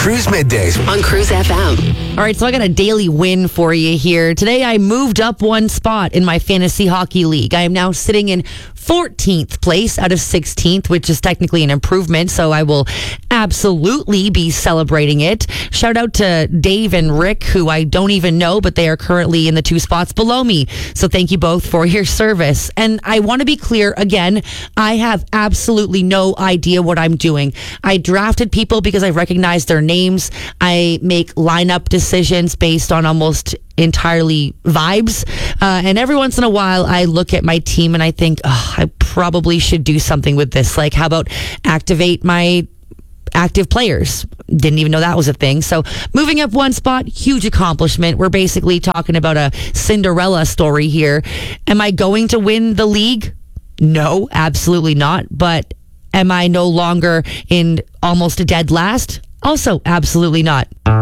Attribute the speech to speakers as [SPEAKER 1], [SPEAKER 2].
[SPEAKER 1] Cruise Middays
[SPEAKER 2] on Cruise FM.
[SPEAKER 3] All right, so I got a daily win for you here. Today, I moved up one spot in my fantasy hockey league. I am now sitting in 14th place out of 16th, which is technically an improvement, so I will absolutely be celebrating it. Shout out to Dave and Rick, who I don't even know, but they are currently in the 2 spots below me. So thank you both for your service. And I want to be clear again, I have absolutely no idea what I'm doing. I drafted people because I recognize their names. I make lineup decisions based on almost entirely vibes. And every once in a while, I look at my team and I think, I probably should do something with this. Like, how about activate my active players? Didn't even know that was a thing. So moving up one spot, huge accomplishment. We're basically talking about a Cinderella story here. Am I going to win the league? No, absolutely not. But am I no longer in almost a dead last? Also, absolutely not.